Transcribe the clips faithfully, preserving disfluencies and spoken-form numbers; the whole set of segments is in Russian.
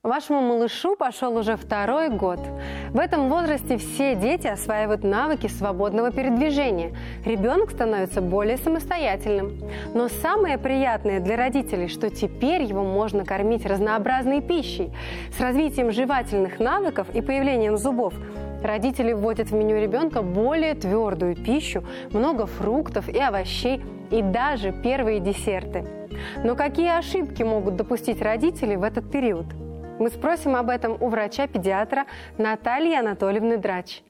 Вашему малышу пошел уже второй год. В этом возрасте все дети осваивают навыки свободного передвижения. Ребенок становится более самостоятельным. Но самое приятное для родителей, что теперь его можно кормить разнообразной пищей. С развитием жевательных навыков и появлением зубов родители вводят в меню ребенка более твердую пищу, много фруктов и овощей и даже первые десерты. Но какие ошибки могут допустить родители в этот период? Мы спросим об этом у врача-педиатра Натальи Анатольевны Драч.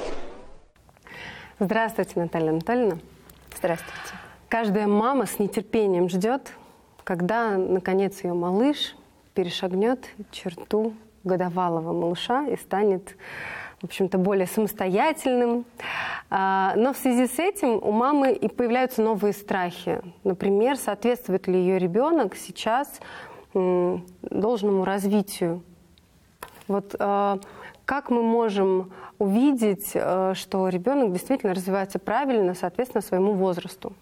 Здравствуйте, Наталья Анатольевна. Здравствуйте. Каждая мама с нетерпением ждет, когда, наконец, ее малыш перешагнет черту годовалого малыша и станет, в общем-то, более самостоятельным. Но в связи с этим у мамы и появляются новые страхи. Например, соответствует ли ее ребенок сейчас должному развитию. Вот э, как мы можем увидеть, э, что ребенок действительно развивается правильно, соответственно, своему возрасту?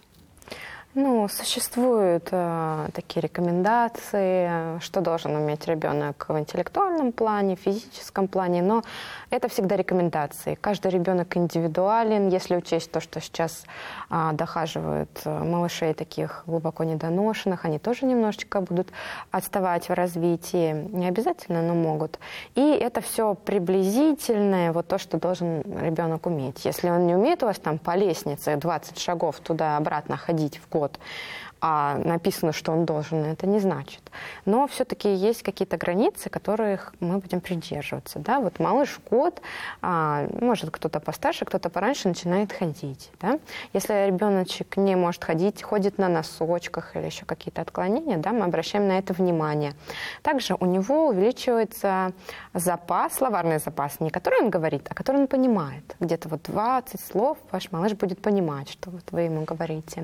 Ну, существуют э, такие рекомендации, что должен уметь ребенок в интеллектуальном плане, в физическом плане, но это всегда рекомендации. Каждый ребенок индивидуален. Если учесть то, что сейчас э, дохаживают малышей таких глубоко недоношенных, они тоже немножечко будут отставать в развитии. Не обязательно, но могут. И это все приблизительное, вот то, что должен ребенок уметь. Если он не умеет у вас там по лестнице двадцать шагов туда-обратно ходить в год, а написано, что он должен, это не значит. Но все-таки есть какие-то границы, которых мы будем придерживаться. Да? Вот малыш год, а, может кто-то постарше, кто-то пораньше начинает ходить. Да? Если ребеночек не может ходить, ходит на носочках или еще какие-то отклонения, да, мы обращаем на это внимание. Также у него увеличивается запас, словарный запас, не который он говорит, а который он понимает. Где-то вот двадцать слов ваш малыш будет понимать, что вот вы ему говорите.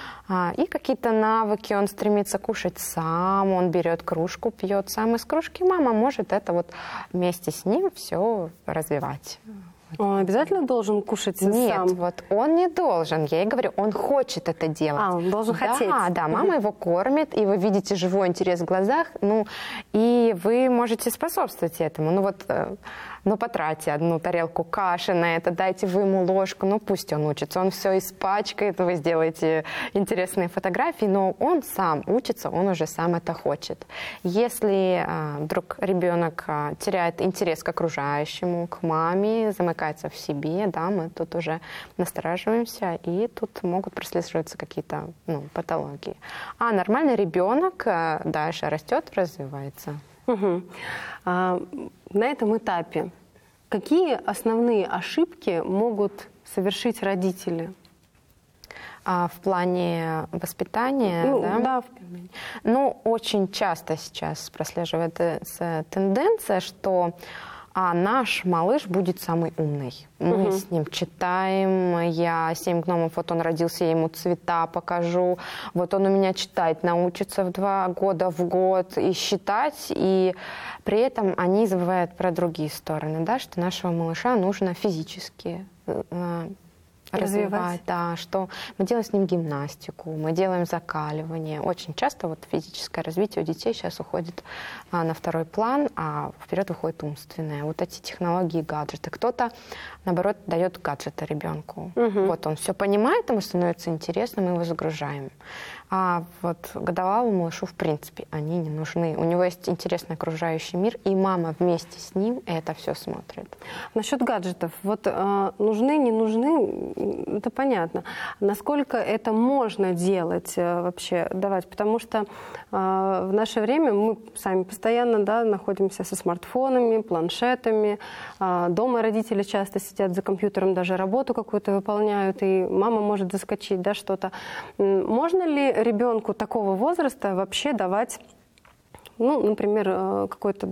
И какие-то навыки, он стремится кушать сам, он берет кружку, пьет сам из кружки. Мама может это вот вместе с ним все развивать. Он обязательно должен кушать Нет, сам? Нет, вот он не должен. Я ей говорю, он хочет это делать. А, он должен да, хотеть. Да, да, мама его кормит, и вы видите живой интерес в глазах, ну, и вы можете способствовать этому. Ну вот, ну потратьте одну тарелку каши на это, дайте вы ему ложку, ну пусть он учится, он все испачкает, вы сделаете интересные фотографии, но он сам учится, он уже сам это хочет. Если а, вдруг ребенок а, теряет интерес к окружающему, к маме, замыкается в себе, да, мы тут уже настораживаемся, и тут могут прослеживаться какие-то ну, патологии. А нормальный ребенок а, дальше растет, развивается. Угу. А, на этом этапе какие основные ошибки могут совершить родители? А в плане воспитания, ну, да? Да. Ну, очень часто сейчас прослеживается тенденция, что а наш малыш будет самый умный. Мы угу. с ним читаем, я «Семь гномов», вот он родился, я ему цвета покажу, вот он у меня читать научится в два года, в год, и считать, и при этом они забывают про другие стороны, да, что нашего малыша нужно физически развивать, развивать, да, что мы делаем с ним гимнастику, мы делаем закаливание. Очень часто вот физическое развитие у детей сейчас уходит а, на второй план, а вперед выходит умственное. Вот эти технологии, гаджеты. Кто-то, наоборот, дает гаджеты ребенку. Угу. Вот он все понимает, ему становится интересно, мы его загружаем. А вот годовалому малышу, в принципе, они не нужны. У него есть интересный окружающий мир, и мама вместе с ним это все смотрит. Насчет гаджетов. Вот э, нужны, не нужны, это понятно. Насколько это можно делать э, вообще, давать? Потому что э, в наше время мы сами постоянно да, находимся со смартфонами, планшетами. Э, дома родители часто сидят за компьютером, даже работу какую-то выполняют, и мама может заскочить, да, что-то. Можно ли ребенку такого возраста вообще давать, ну, например, какой-то